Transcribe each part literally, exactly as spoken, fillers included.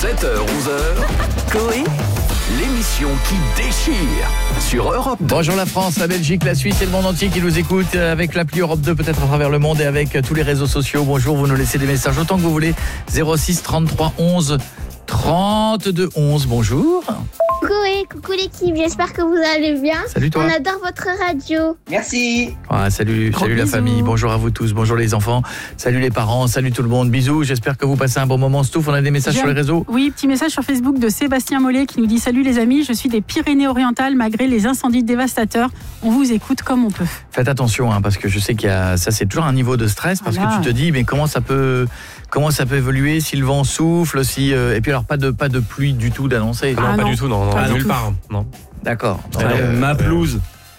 sept heures onze heures, Coé, l'émission qui déchire sur Europe deux. Bonjour la France, la Belgique, la Suisse et le monde entier qui nous écoute avec l'appli Europe deux, peut-être à travers le monde et avec tous les réseaux sociaux. Bonjour, vous nous laissez des messages autant que vous voulez. zéro six trente-trois onze trente-deux onze. Bonjour. Coucou et coucou l'équipe, j'espère que vous allez bien. Salut toi. On adore votre radio. Merci. Ah, salut, Gros salut la bisous. famille, bonjour à vous tous, bonjour les enfants, salut les parents, salut tout le monde, bisous, j'espère que vous passez un bon moment. Stouff, on a des messages J'aime. sur les réseaux. Oui, petit message sur Facebook de Sébastien Mollet qui nous dit « Salut les amis, je suis des Pyrénées-Orientales malgré les incendies dévastateurs. On vous écoute comme on peut. » Faites attention hein, parce que je sais qu'il y a ça, c'est toujours un niveau de stress parce Voilà. que tu te dis mais comment ça peut comment ça peut évoluer si le vent souffle, si euh, et puis alors pas de pas de pluie du tout d'annoncer. Ah Non, pas non, du tout, non, non, pas du nulle tout. part. Non. D'accord. Donc, Alors, euh, ma pelouse.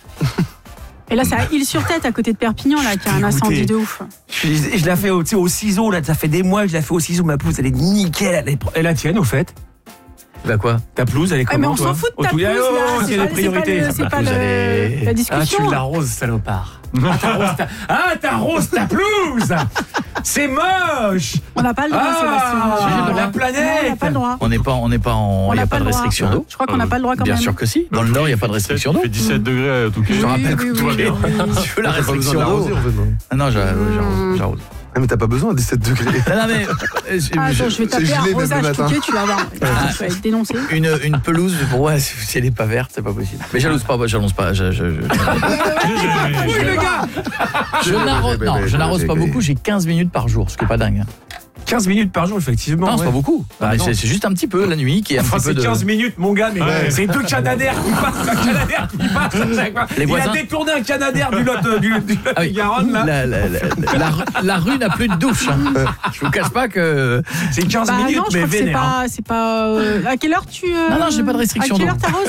Et là, c'est à Île-sur-Tête, à côté de Perpignan, là, qu'il y a un incendie de ouf. Je, je l'ai fait au, tu sais, au ciseau, là, ça fait des mois que je l'ai fait au ciseau, ma pelouse, elle est nickel. Elle est... Et la tienne, au fait? bah quoi? Ta pelouse, elle est Ouais, comment, mais on toi s'en fout de ta Au tout- pelouse, Oh, là. c'est C'est des pas- c'est pas priorités. le- c'est pas Vous le- allez- la Ah, discussion. tu l'arroses, salopard. Ah, t'arroses ta... ah, t'arroses ta pelouse. C'est moche. On n'a pas le droit, Ah, Sébastien. la Non, on n'a planète. pas le droit. On n'est pas on n'est pas en On il y a n'a pas de le droit. restriction d'eau. Je crois qu'on n'a pas le droit quand Bien même. sûr que si. Dans le nord, il n'y a pas de restriction d'eau. Il fait dix-sept degrés à Touquet. Je te rappelle oui, que oui, tout oui, est- oui. Tu veux la T'as pas besoin restriction de d'eau? l'arroser en fait. Non, Ah non, j'arrose, Hmm. j'arrose. Ah, mais t'as pas besoin à dix-sept degrés. Non, non, mais euh, je- Ah, attends, je vais c'est taper gelé un même le rosage matin. Touquet, tu vas voir. Tu vas être dénoncé. une une pelouse pour moi si elle n'est pas verte, c'est pas possible. Mais j'annonce pas, j'annonce pas, je je je, Oui, le gars. je n'arrose non, je n'arrose pas beaucoup, j'ai quinze minutes par jour, ce qui est pas dingue. hein. quinze minutes par jour, effectivement. Non, c'est ouais. pas beaucoup. Bah, Mais non. c'est c'est juste un petit peu la nuit qui est un Enfin, petit peu c'est de quinze minutes, mon gars, mais Ouais. c'est deux canadaires qui passent, un canadaire qui passe à chaque fois. Les Il voisins- a détourné un canadaire du lot du, du lot Ah oui. du Garonne, là. La, la, la, la, la rue n'a plus de douche. hein. Je vous cache pas que C'est quinze Bah minutes, non, je mais crois que c'est vénère. hein. pas, c'est pas. euh, À quelle heure tu. euh, Non, non, j'ai pas de restriction À quelle d'eau. heure t'arroses?